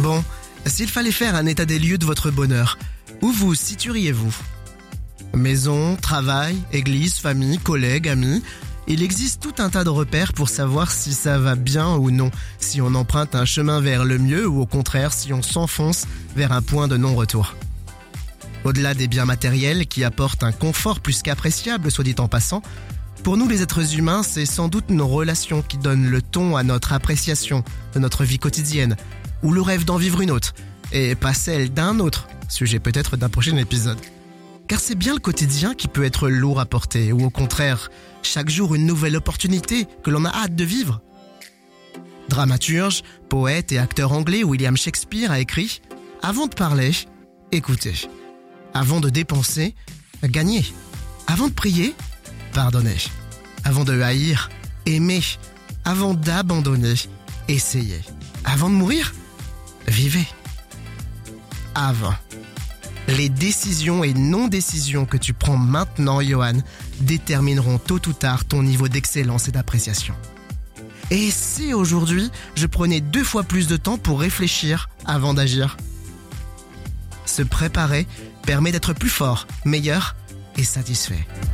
Bon, s'il fallait faire un état des lieux de votre bonheur, où vous situeriez-vous ? Maison, travail, église, famille, collègues, amis. Il existe tout un tas de repères pour savoir si ça va bien ou non, si on emprunte un chemin vers le mieux ou au contraire si on s'enfonce vers un point de non-retour. Au-delà des biens matériels qui apportent un confort plus qu'appréciable, soit dit en passant, pour nous les êtres humains, c'est sans doute nos relations qui donnent le ton à notre appréciation de notre vie quotidienne, ou le rêve d'en vivre une autre, et pas celle d'un autre, sujet peut-être d'un prochain épisode. Car c'est bien le quotidien qui peut être lourd à porter, ou au contraire, chaque jour une nouvelle opportunité que l'on a hâte de vivre. Dramaturge, poète et acteur anglais William Shakespeare a écrit « Avant de parler, écoutez. Avant de dépenser, gagnez. Avant de prier, pardonnez. Avant de haïr, aimez. Avant d'abandonner, essayez. Avant de mourir, vivez. » Avant. Les décisions et non-décisions que tu prends maintenant, Johan, détermineront tôt ou tard ton niveau d'excellence et d'appréciation. Et si aujourd'hui, je prenais 2 fois plus de temps pour réfléchir avant d'agir ? Se préparer permet d'être plus fort, meilleur et satisfait.